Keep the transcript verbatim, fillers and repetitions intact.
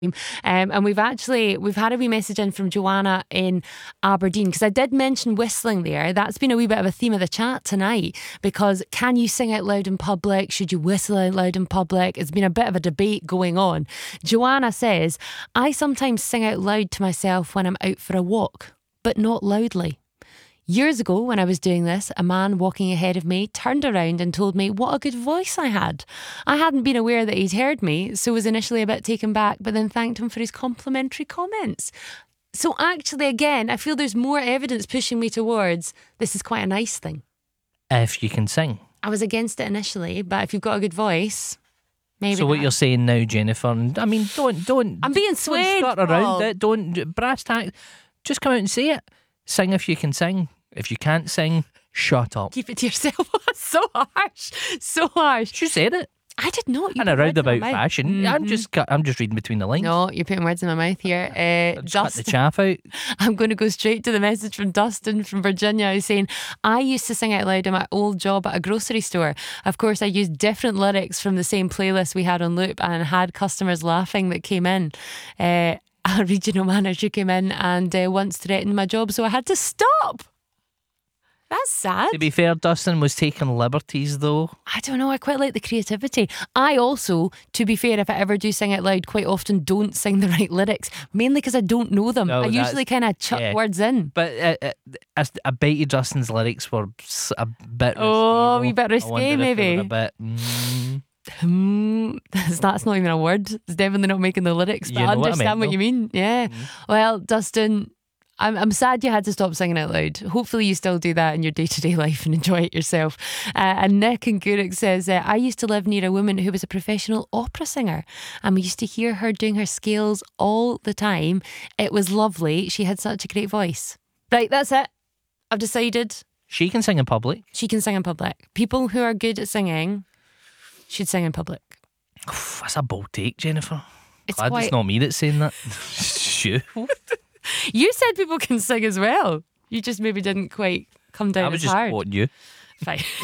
Um, and we've actually we've had a wee message in from Joanna in Aberdeen, because I did mention whistling there. That's been a wee bit of a theme of the chat tonight, because can you sing out loud in public? Should you whistle out loud in public? It's been a bit of a debate going on. Joanna says, I sometimes sing out loud to myself when I'm out for a walk, but not loudly. Years ago, when I was doing this, a man walking ahead of me turned around and told me what a good voice I had. I hadn't been aware that he'd heard me, so was initially a bit taken back, but then thanked him for his complimentary comments. So actually, again, I feel there's more evidence pushing me towards this is quite a nice thing. If you can sing. I was against it initially, but if you've got a good voice, maybe. So what that. you're saying now, Jennifer, and I mean, don't, don't. I'm being swayed. Don't skirt around Paul. it. Don't brass tack. Just come out and say it. Sing if you can sing. If you can't sing, shut up. Keep it to yourself. So harsh. So harsh. She said it. I did not. You In a put words in my roundabout mouth. fashion. Mhm. I'm just cu- I'm just reading between the lines. No, you're putting words in my mouth here. Uh, Just cut Dustin, the chaff out. I'm going to go straight to the message from Dustin from Virginia, who's saying, I used to sing out loud in my old job at a grocery store. Of course, I used different lyrics from the same playlist we had on loop and had customers laughing that came in. Uh, a regional manager came in and uh, once threatened my job, so I had to stop. That's sad. To be fair, Dustin was taking liberties though. I don't know, I quite like the creativity. I also, to be fair, if I ever do sing out loud, quite often don't sing the right lyrics, mainly because I don't know them. No, I usually that's- kind of chuck yeah. words in. But uh, uh, I, I bet you Dustin's lyrics were s- a bit risque. Oh, a though. wee bit I risque, wonder if they maybe. were a bit. Mm, Hmm, that's, that's not even a word. It's definitely not making the lyrics, but You I know what I understand what, meant, you mean. Yeah. Well, Dustin, I'm, I'm sad you had to stop singing out loud. Hopefully you still do that in your day-to-day life and enjoy it yourself. Uh, and Nick in Guruk says, uh, I used to live near a woman who was a professional opera singer, and we used to hear her doing her scales all the time. It was lovely. She had such a great voice. Right, that's it. I've decided she can sing in public. she can sing in public. People who are good at singing should sing in public. That's a bold take, Jennifer. It's Glad quite... it's not me that's saying that. Shoo. You said people can sing as well. You just maybe didn't quite come down I was as just hard. quoting you. Fine.